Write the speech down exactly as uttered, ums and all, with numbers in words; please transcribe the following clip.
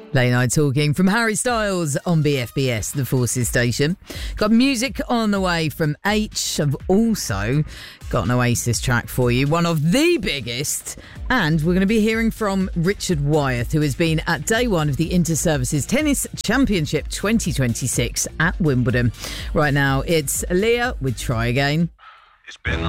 Late Night Talking from Harry Styles on B F B S, the Forces station. Got music on the way from H. I've also got an Oasis track for you, one of the biggest. And we're going to be hearing from Richard Wyeth, who has been at day one of the Inter-Services Tennis Championship twenty twenty-six at Wimbledon. Right now, it's Leah with Try Again. It's been